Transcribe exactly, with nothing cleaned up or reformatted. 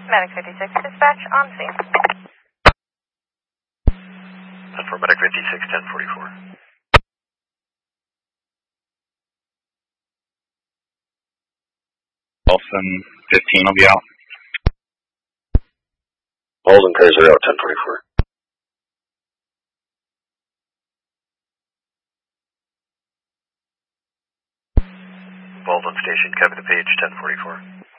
Medic fifty-six, dispatch on scene. ten four, Medic fifty-six, ten forty-four. Wilson fifteen will be out. Holden Kaiser out, ten forty-four. Baldwin Station, copy the page, ten forty-four.